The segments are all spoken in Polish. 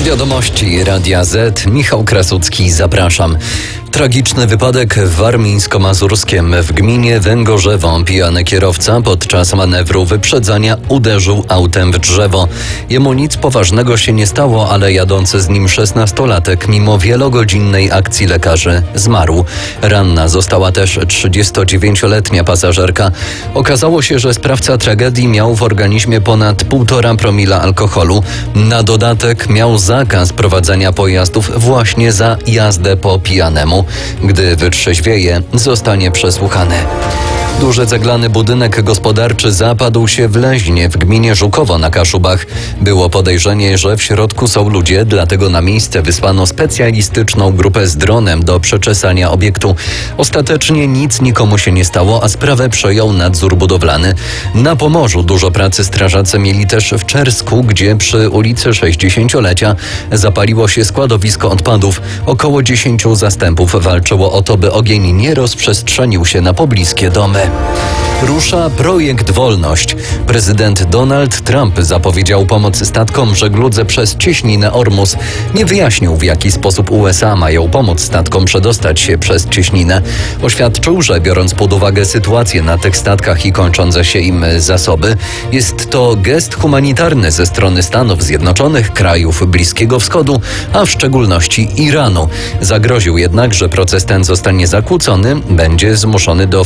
Wiadomości Radia Z. Michał Krasucki, zapraszam. Tragiczny wypadek w Warmińsko-Mazurskiem. W gminie Węgorzewo pijany kierowca podczas manewru wyprzedzania uderzył autem w drzewo. Jemu nic poważnego się nie stało, ale jadący z nim 16-latek mimo wielogodzinnej akcji lekarzy zmarł. Ranna została też 39-letnia pasażerka. Okazało się, że sprawca tragedii miał w organizmie ponad 1,5 promila alkoholu. Na dodatek miał zakaz prowadzenia pojazdów właśnie za jazdę po pijanemu. Gdy wytrzeźwieje, zostanie przesłuchany. Duży ceglany budynek gospodarczy zapadł się w Leźnie w gminie Żukowo na Kaszubach. Było podejrzenie, że w środku są ludzie, dlatego na miejsce wysłano specjalistyczną grupę z dronem do przeczesania obiektu. Ostatecznie nic nikomu się nie stało, a sprawę przejął nadzór budowlany. Na Pomorzu dużo pracy strażacy mieli też w Czersku, gdzie przy ulicy 60-lecia zapaliło się składowisko odpadów. Około 10 zastępów walczyło o to, by ogień nie rozprzestrzenił się na pobliskie domy. Rusza projekt Wolność. Prezydent Donald Trump zapowiedział pomoc statkom w żegludze przez cieśninę Ormus. Nie wyjaśnił, w jaki sposób USA mają pomóc statkom przedostać się przez cieśninę. Oświadczył, że biorąc pod uwagę sytuację na tych statkach i kończące się im zasoby, jest to gest humanitarny ze strony Stanów Zjednoczonych, krajów Bliskiego Wschodu, a w szczególności Iranu. Zagroził jednak, że proces ten zostanie zakłócony, będzie zmuszony do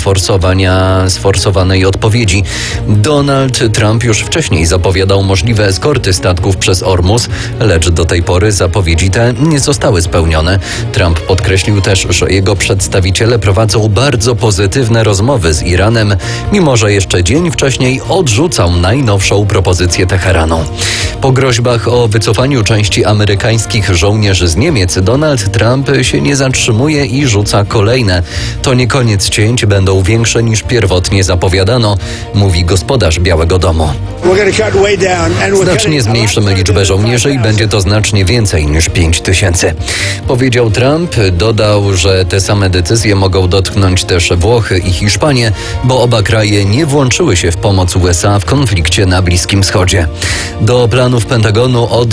sforsowanej odpowiedzi. Donald Trump już wcześniej zapowiadał możliwe eskorty statków przez Ormus, lecz do tej pory zapowiedzi te nie zostały spełnione. Trump podkreślił też, że jego przedstawiciele prowadzą bardzo pozytywne rozmowy z Iranem, mimo że jeszcze dzień wcześniej odrzucał najnowszą propozycję Teheranu. Po groźbach o wycofaniu części amerykańskich żołnierzy z Niemiec, Donald Trump się nie zatrzymuje i rzuca kolejne. To nie koniec cięć, będą większe niż pierwotnie zapowiadano, mówi gospodarz Białego Domu. Znacznie zmniejszymy liczbę żołnierzy i będzie to znacznie więcej niż 5000. Powiedział Trump. Dodał, że te same decyzje mogą dotknąć też Włochy i Hiszpanię, bo oba kraje nie włączyły się w pomoc USA w konflikcie na Bliskim Wschodzie. Do planów Pentagonu od